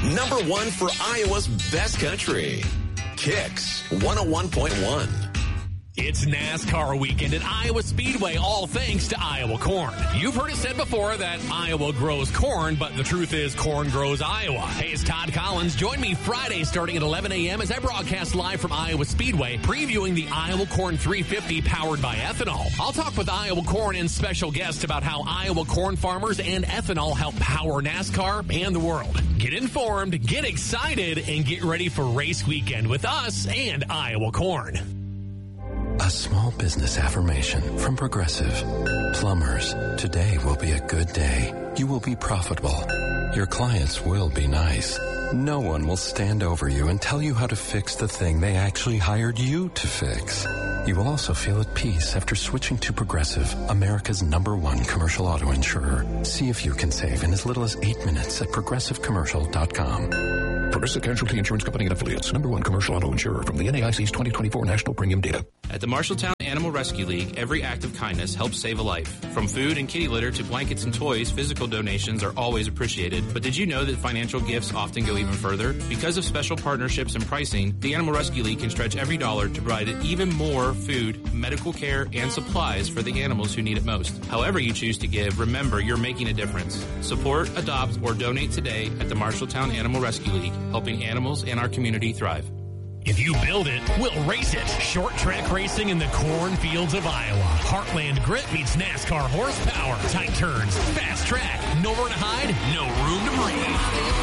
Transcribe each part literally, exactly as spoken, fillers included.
Number one for Iowa's best country. Kicks one oh one point one. It's NASCAR weekend at Iowa Speedway, all thanks to Iowa Corn. You've heard it said before that Iowa grows corn, but the truth is corn grows Iowa. Hey, it's Todd Collins. Join me Friday starting at eleven a.m. as I broadcast live from Iowa Speedway, previewing the Iowa Corn three fifty powered by ethanol. I'll talk with Iowa Corn and special guests about how Iowa corn farmers and ethanol help power NASCAR and the world. Get informed, get excited, and get ready for race weekend with us and Iowa Corn. A small business affirmation from Progressive. Plumbers, today will be a good day. You will be profitable. Your clients will be nice. No one will stand over you and tell you how to fix the thing they actually hired you to fix. You will also feel at peace after switching to Progressive, America's number one commercial auto insurer. See if you can save in as little as eight minutes at progressive commercial dot com. Progressive Casualty Insurance Company and Affiliates. Number one commercial auto insurer from the N A I C's twenty twenty-four National Premium Data. At the Marshalltown Animal Rescue League, every act of kindness helps save a life. From food and kitty litter to blankets and toys, physical donations are always appreciated. But did you know that financial gifts often go even further? Because of special partnerships and pricing, the Animal Rescue League can stretch every dollar to provide even more food, medical care, and supplies for the animals who need it most. However you choose to give, remember you're making a difference. Support, adopt, or donate today at the Marshalltown Animal Rescue League, helping animals and our community thrive. If you build it, we'll race it. Short track racing in the cornfields of Iowa. Heartland Grit meets NASCAR horsepower. Tight turns, fast track, nowhere to hide, no room to breathe.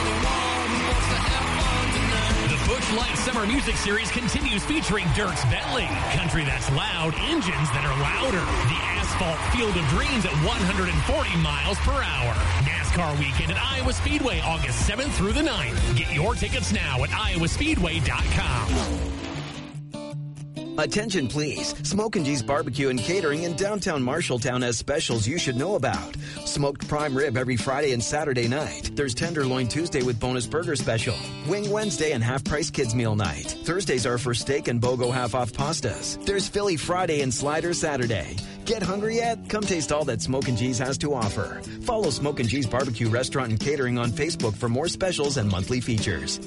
The Busch Light Summer Music Series continues featuring Dierks Bentley. Country that's loud, engines that are louder. The asphalt field of dreams at one hundred forty miles per hour. NASCAR weekend at Iowa Speedway, August seventh through the ninth. Get your tickets now at iowa speedway dot com. Attention please. Smokin' G's Barbecue and Catering in downtown Marshalltown has specials you should know about. Smoked prime rib every Friday and Saturday night. There's Tenderloin Tuesday with bonus burger special. Wing Wednesday and half-price kids meal night. Thursdays are for steak and BOGO half-off pastas. There's Philly Friday and Slider Saturday. Get hungry yet? Come taste all that Smokin' G's has to offer. Follow Smokin' G's Barbecue Restaurant and Catering on Facebook for more specials and monthly features.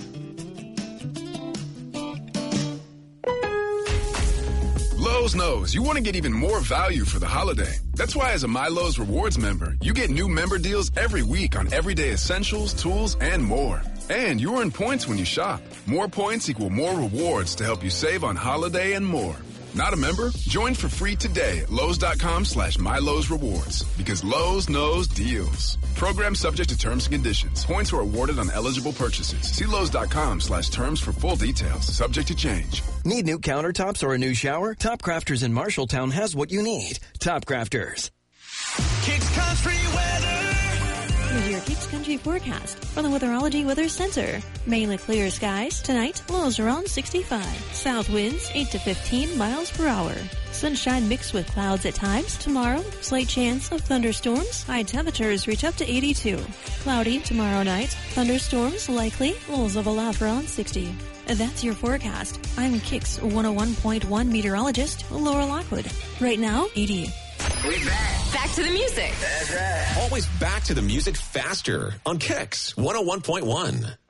Lowe's knows you want to get even more value for the holiday. That's why as a My Lowe's Rewards member, you get new member deals every week on everyday essentials, tools, and more. And you earn points when you shop. More points equal more rewards to help you save on holiday and more. Not a member? Join for free today at Lowe's.com slash My Lowe's Rewards. Because Lowe's knows deals. Program subject to terms and conditions. Points are awarded on eligible purchases. See Lowe's.com slash terms for full details. Subject to change. Need new countertops or a new shower? Top Crafters in Marshalltown has what you need. Top Crafters. Kicks Country Weather. Here's your Kicks Country forecast from the Weatherology Weather Center. Mainly clear skies. Tonight, lows around sixty-five. South winds eight to fifteen miles per hour. Sunshine mixed with clouds at times. Tomorrow, slight chance of thunderstorms. High temperatures reach up to eighty-two. Cloudy tomorrow night. Thunderstorms likely. Lows of around sixty. That's your forecast. I'm Kicks one oh one point one meteorologist Laura Lockwood. Right now, eighty. We're back. Back to the music. That's right. Always back to the music faster on Kicks one oh one point one.